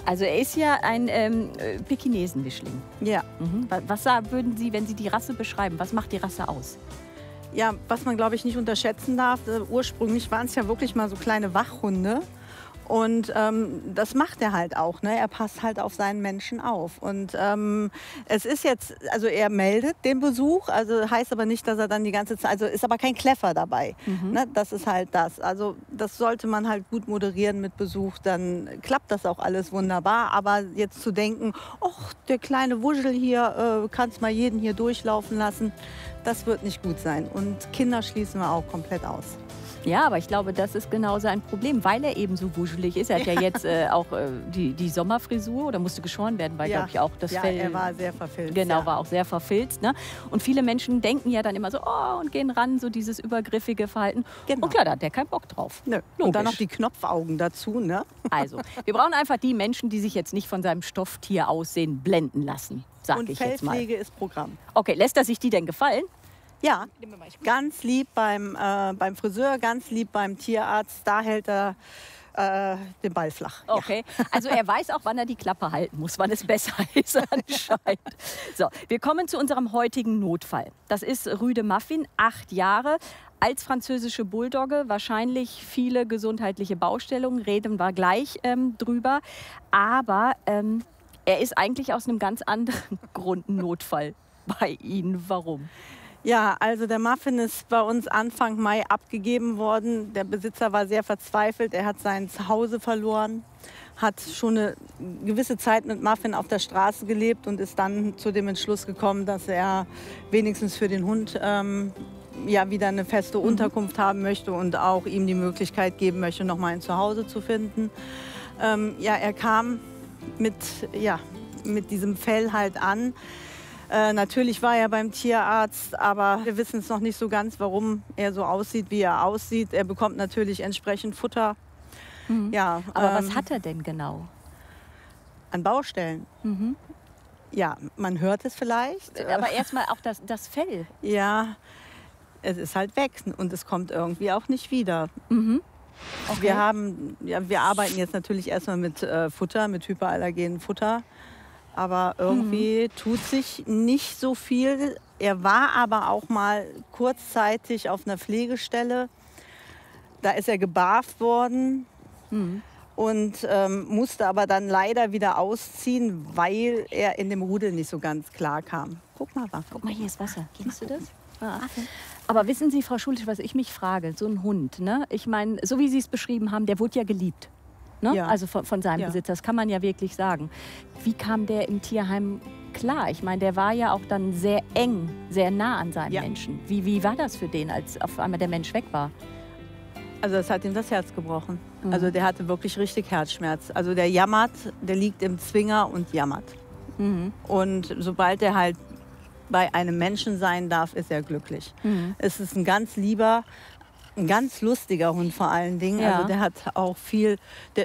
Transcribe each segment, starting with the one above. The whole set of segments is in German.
Also er ist ja ein Pekinesen-Mischling. Ja. Mhm. Was würden Sie, wenn Sie die Rasse beschreiben, was macht die Rasse aus? Ja, was man, glaube ich, nicht unterschätzen darf, ursprünglich waren es ja wirklich mal so kleine Wachhunde. Und das macht er halt auch. Ne? Er passt halt auf seinen Menschen auf. Und es ist jetzt, also er meldet den Besuch, also heißt aber nicht, dass er dann die ganze Zeit, also ist aber kein Kläffer dabei. Ne? Das ist halt das. Also das sollte man halt gut moderieren mit Besuch, dann klappt das auch alles wunderbar. Aber jetzt zu denken, ach, der kleine Wuschel hier, kannst mal jeden hier durchlaufen lassen, das wird nicht gut sein. Und Kinder schließen wir auch komplett aus. Ja, aber ich glaube, das ist genau sein Problem, weil er eben so wuschelig ist. Er hat ja jetzt auch die Sommerfrisur oder musste geschoren werden, weil, glaube ich, auch das Fell... Ja, er war sehr verfilzt. Genau, war auch sehr verfilzt. Ne? Und viele Menschen denken ja dann immer so, oh, und gehen ran, so dieses übergriffige Verhalten. Genau. Und klar, da hat der keinen Bock drauf. Nö. Und dann noch die Knopfaugen dazu, ne? Also, wir brauchen einfach die Menschen, die sich jetzt nicht von seinem Stofftier aussehen blenden lassen, sag ich jetzt mal. Und Fellpflege ist Programm. Okay, lässt er sich die denn gefallen? Ja, ganz lieb beim Friseur, ganz lieb beim Tierarzt. Da hält er den Ball flach. Okay, also er weiß auch, wann er die Klappe halten muss, wann es besser ist anscheinend. So, wir kommen zu unserem heutigen Notfall. Das ist Rüde Muffin, 8 Jahre. Als französische Bulldogge wahrscheinlich viele gesundheitliche Baustellungen, reden wir gleich drüber. Aber er ist eigentlich aus einem ganz anderen Grund ein Notfall bei Ihnen. Warum? Ja, also der Muffin ist bei uns Anfang Mai abgegeben worden. Der Besitzer war sehr verzweifelt. Er hat sein Zuhause verloren, hat schon eine gewisse Zeit mit Muffin auf der Straße gelebt und ist dann zu dem Entschluss gekommen, dass er wenigstens für den Hund ja, wieder eine feste Unterkunft haben möchte und auch ihm die Möglichkeit geben möchte, noch mal ein Zuhause zu finden. Ja, er kam mit diesem Fell halt an. Natürlich war er beim Tierarzt, aber wir wissen es noch nicht so ganz, warum er so aussieht, wie er aussieht. Er bekommt natürlich entsprechend Futter. Ja, aber was hat er denn genau? An Baustellen. Ja, man hört es vielleicht. Aber erstmal auch das Fell. Ja, es ist halt weg und es kommt irgendwie auch nicht wieder. Okay. Wir arbeiten jetzt natürlich erstmal mit Futter, mit hyperallergenen Futter. Aber irgendwie tut sich nicht so viel. Er war aber auch mal kurzzeitig auf einer Pflegestelle. Da ist er gebarft worden und musste aber dann leider wieder ausziehen, weil er in dem Rudel nicht so ganz klar kam. Guck mal, Waffe. Guck mal, hier ist Wasser. Kennst du das? Ah. Aber wissen Sie, Frau Schulisch, was ich mich frage? So ein Hund, ne? Ich meine, so wie Sie es beschrieben haben, der wurde ja geliebt. Ne? Ja. Also von seinem Besitzer, das kann man ja wirklich sagen. Wie kam der im Tierheim klar? Ich meine, der war ja auch dann sehr eng, sehr nah an seinem Menschen. Wie war das für den, als auf einmal der Mensch weg war? Also das hat ihm das Herz gebrochen. Also der hatte wirklich richtig Herzschmerz. Also der jammert, der liegt im Zwinger und jammert. Und sobald er halt bei einem Menschen sein darf, ist er glücklich. Es ist ein ganz lieber, ein ganz lustiger Hund vor allen Dingen. Ja. Also der hat auch viel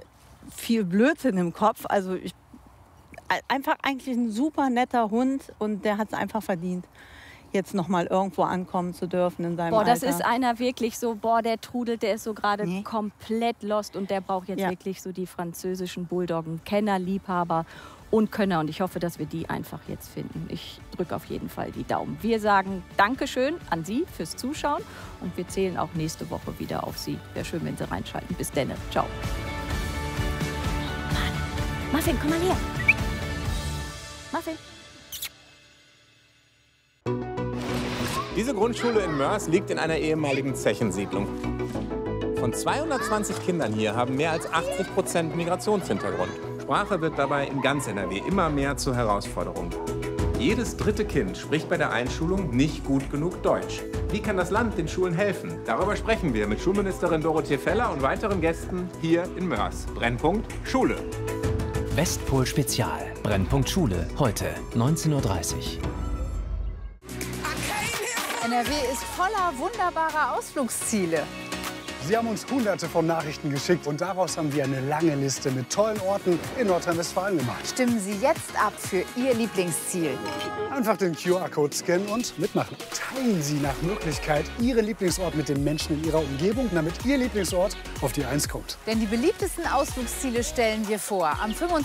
Blödsinn im Kopf. Also einfach eigentlich ein super netter Hund und der hat es einfach verdient, jetzt noch mal irgendwo ankommen zu dürfen in seinem Alter. Das ist einer wirklich so, der trudelt, der ist so gerade komplett lost und der braucht jetzt wirklich so die französischen Bulldoggen, Kenner, Liebhaber und Könner. Und ich hoffe, dass wir die einfach jetzt finden. Ich drücke auf jeden Fall die Daumen. Wir sagen Dankeschön an Sie fürs Zuschauen und wir zählen auch nächste Woche wieder auf Sie. Wäre schön, wenn Sie reinschalten. Bis dann. Ciao. Muffin, komm mal her. Muffin. Diese Grundschule in Moers liegt in einer ehemaligen Zechensiedlung. Von 220 Kindern hier haben mehr als 80% Migrationshintergrund. Sprache wird dabei in ganz NRW immer mehr zur Herausforderung. Jedes 3. Kind spricht bei der Einschulung nicht gut genug Deutsch. Wie kann das Land den Schulen helfen? Darüber sprechen wir mit Schulministerin Dorothee Feller und weiteren Gästen hier in Moers. Brennpunkt Schule. Westpol Spezial. Brennpunkt Schule. Heute 19:30 Uhr. NRW ist voller wunderbarer Ausflugsziele. Sie haben uns Hunderte von Nachrichten geschickt und daraus haben wir eine lange Liste mit tollen Orten in Nordrhein-Westfalen gemacht. Stimmen Sie jetzt ab für Ihr Lieblingsziel. Einfach den QR-Code scannen und mitmachen. Teilen Sie nach Möglichkeit Ihren Lieblingsort mit den Menschen in Ihrer Umgebung, damit Ihr Lieblingsort auf die 1 kommt. Denn die beliebtesten Ausflugsziele stellen wir vor. Am 25.